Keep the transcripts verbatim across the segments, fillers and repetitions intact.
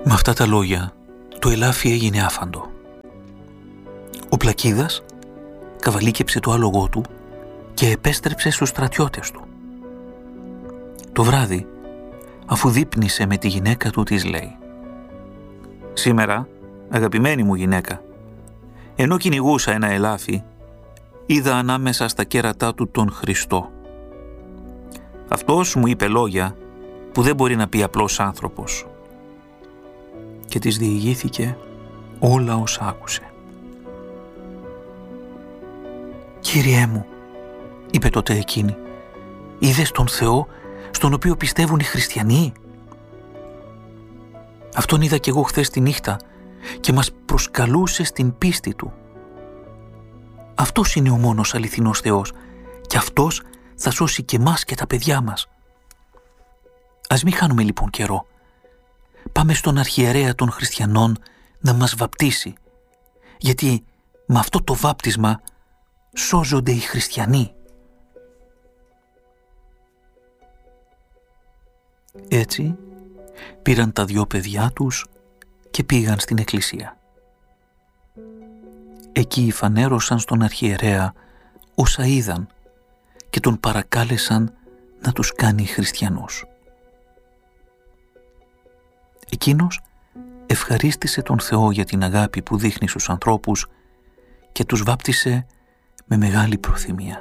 Με αυτά τα λόγια το ελάφι έγινε άφαντο. Ο Πλακίδας καβαλίκεψε το άλογό του και επέστρεψε στους στρατιώτες του. Το βράδυ, αφού δείπνησε με τη γυναίκα του, της λέει: «Σήμερα, αγαπημένη μου γυναίκα, ενώ κυνηγούσα ένα ελάφι, είδα ανάμεσα στα κέρατά του τον Χριστό. Αυτός μου είπε λόγια που δεν μπορεί να πει απλός άνθρωπος». Και της διηγήθηκε όλα όσα άκουσε. «Κύριέ μου», είπε τότε εκείνη, «είδες τον Θεό στον οποίο πιστεύουν οι χριστιανοί? Αυτόν είδα κι εγώ χθες τη νύχτα και μας προσκαλούσε στην πίστη του. Αυτός είναι ο μόνος αληθινός Θεός και αυτός θα σώσει και μας και τα παιδιά μας. Ας μην χάνουμε λοιπόν καιρό. Πάμε στον αρχιερέα των χριστιανών να μας βαπτίσει, γιατί με αυτό το βάπτισμα σώζονται οι χριστιανοί». Έτσι πήραν τα δυο παιδιά τους και πήγαν στην εκκλησία. Εκεί φανέρωσαν στον αρχιερέα όσα είδαν και τον παρακάλεσαν να τους κάνει χριστιανούς. Εκείνος ευχαρίστησε τον Θεό για την αγάπη που δείχνει στους ανθρώπους και τους βάπτισε με μεγάλη προθυμία.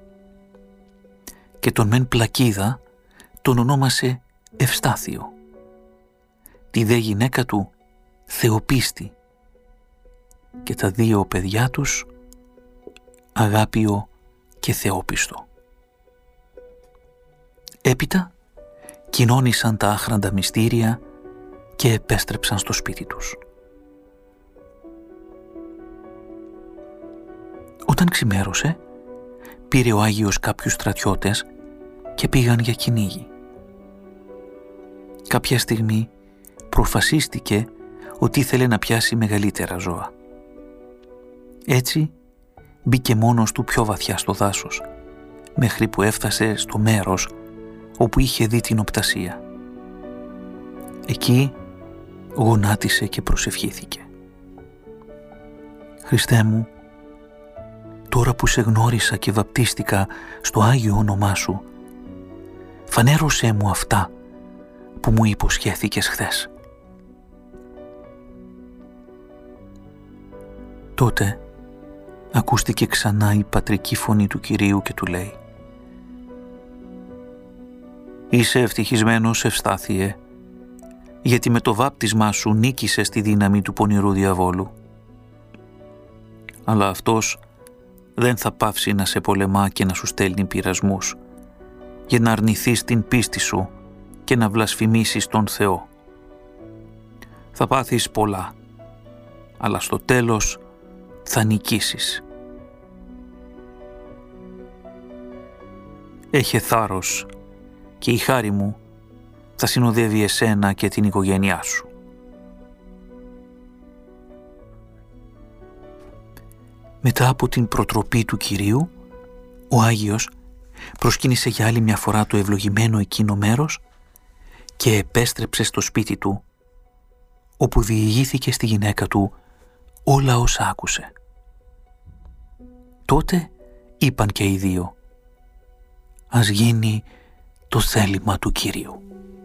Και τον μεν Πλακίδα τον ονόμασε Ευστάθιο, τη δε γυναίκα του Θεοπίστη και τα δύο παιδιά τους Αγάπιο και Θεόπιστο. Έπειτα κοινώνησαν τα άχραντα μυστήρια και επέστρεψαν στο σπίτι τους. Όταν ξημέρωσε, πήρε ο Άγιος κάποιους στρατιώτες και πήγαν για κυνήγι. Κάποια στιγμή προφασίστηκε ότι ήθελε να πιάσει μεγαλύτερα ζώα. Έτσι μπήκε μόνος του πιο βαθιά στο δάσος, μέχρι που έφτασε στο μέρος όπου είχε δει την οπτασία. Εκεί γονάτισε και προσευχήθηκε. «Χριστέ μου, τώρα που σε γνώρισα και βαπτίστηκα στο Άγιο όνομά σου, φανέρωσέ μου αυτά που μου υποσχέθηκες χθες». Τότε ακούστηκε ξανά η πατρική φωνή του Κυρίου και του λέει: «Είσαι ευτυχισμένος, Ευστάθιε, γιατί με το βάπτισμά σου νίκησες τη δύναμη του πονηρού διαβόλου. Αλλά αυτός δεν θα πάυσει να σε πολεμά και να σου στέλνει πειρασμούς, για να αρνηθείς την πίστη σου και να βλασφημίσεις τον Θεό. Θα πάθεις πολλά, αλλά στο τέλος θα νικήσεις. Έχε θάρρος και η χάρη μου θα συνοδεύει εσένα και την οικογένειά σου». Μετά από την προτροπή του Κυρίου, ο Άγιος προσκύνησε για άλλη μια φορά το ευλογημένο εκείνο μέρος και επέστρεψε στο σπίτι του, όπου διηγήθηκε στη γυναίκα του όλα όσα άκουσε. Τότε είπαν και οι δύο: «Ας γίνει το θέλημα του Κυρίου».